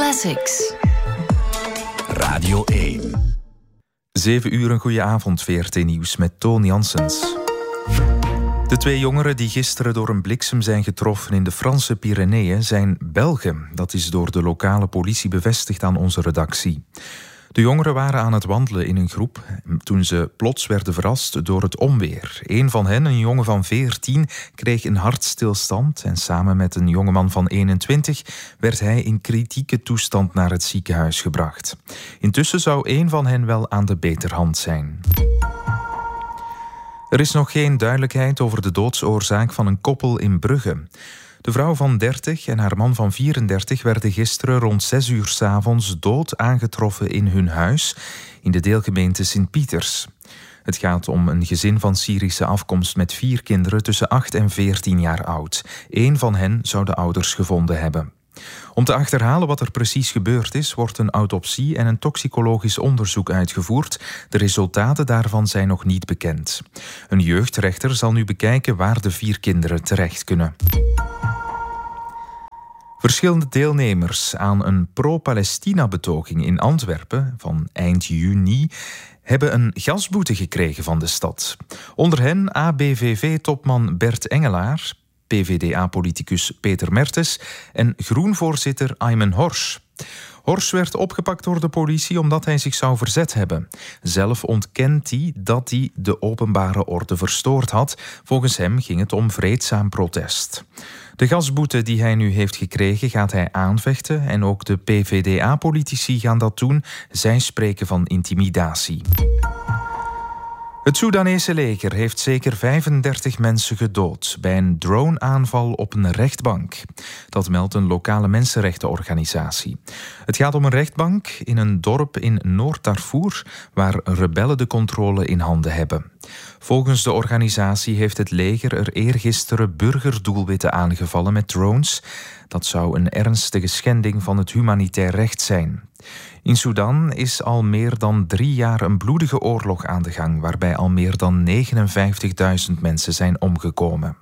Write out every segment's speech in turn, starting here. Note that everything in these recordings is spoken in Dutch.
Classics. Radio 1. 7 uur, een goede avond, VRT Nieuws met Toon Janssens. De 2 jongeren die gisteren door een bliksem zijn getroffen in de Franse Pyreneeën zijn Belgen. Dat is door de lokale politie bevestigd aan onze redactie. De jongeren waren aan het wandelen in een groep toen ze plots werden verrast door het onweer. Een van hen, een jongen van 14, kreeg een hartstilstand en samen met een jongeman van 21 werd hij in kritieke toestand naar het ziekenhuis gebracht. Intussen zou een van hen wel aan de beterhand zijn. Er is nog geen duidelijkheid over de doodsoorzaak van een koppel in Brugge. De vrouw van 30 en haar man van 34 werden gisteren rond 6 uur 's avonds dood aangetroffen in hun huis in de deelgemeente Sint-Pieters. Het gaat om een gezin van Syrische afkomst met 4 kinderen tussen 8 en 14 jaar oud. 1 van hen zou de ouders gevonden hebben. Om te achterhalen wat er precies gebeurd is, wordt een autopsie en een toxicologisch onderzoek uitgevoerd. De resultaten daarvan zijn nog niet bekend. Een jeugdrechter zal nu bekijken waar de 4 kinderen terecht kunnen. Verschillende deelnemers aan een pro-Palestina-betoging in Antwerpen van eind juni hebben een gasboete gekregen van de stad. Onder hen ABVV-topman Bert Engelaar, PvdA-politicus Peter Mertens en Groen-voorzitter Aymen Horsch. Horsch werd opgepakt door de politie omdat hij zich zou verzet hebben. Zelf ontkent hij dat hij de openbare orde verstoord had. Volgens hem ging het om vreedzaam protest. De gasboete die hij nu heeft gekregen gaat hij aanvechten en ook de PvdA-politici gaan dat doen. Zij spreken van intimidatie. Het Soedanese leger heeft zeker 35 mensen gedood bij een droneaanval op een rechtbank. Dat meldt een lokale mensenrechtenorganisatie. Het gaat om een rechtbank in een dorp in Noord-Darfur waar rebellen de controle in handen hebben. Volgens de organisatie heeft het leger er eergisteren burgerdoelwitten aangevallen met drones. Dat zou een ernstige schending van het humanitair recht zijn. In Sudan is al meer dan 3 jaar een bloedige oorlog aan de gang, waarbij al meer dan 59.000 mensen zijn omgekomen.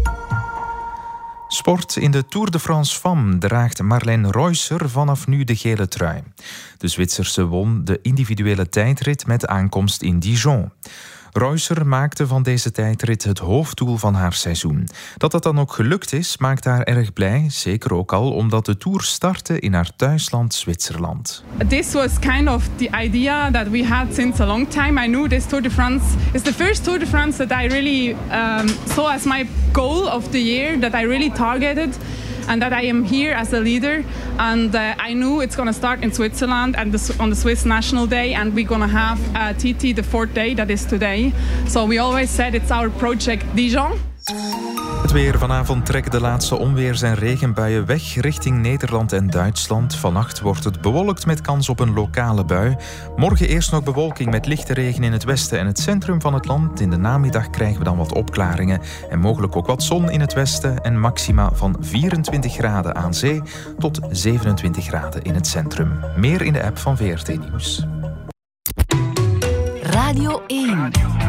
Sport. In de Tour de France Femmes draagt Marlène Reusser vanaf nu de gele trui. De Zwitserse won de individuele tijdrit met aankomst in Dijon. Reusser maakte van deze tijdrit het hoofddoel van haar seizoen. Dat dat dan ook gelukt is, maakt haar erg blij. Zeker ook al omdat de Tour startte in haar thuisland Zwitserland. This was kind of the idea that we had since a long time. I knew this Tour de France is the first Tour de France that I really saw as my goal of the year, that I really targeted. And that I am here as a leader, and I knew it's going to start in Switzerland and on the Swiss National Day, and we're going to have TT the 4th day, that is today. So we always said it's our project Dijon. Het weer. Vanavond trekken de laatste onweers- en regenbuien weg richting Nederland en Duitsland. Vannacht wordt het bewolkt met kans op een lokale bui. Morgen eerst nog bewolking met lichte regen in het westen en het centrum van het land. In de namiddag krijgen we dan wat opklaringen en mogelijk ook wat zon in het westen en maxima van 24 graden aan zee tot 27 graden in het centrum. Meer in de app van VRT Nieuws. Radio 1.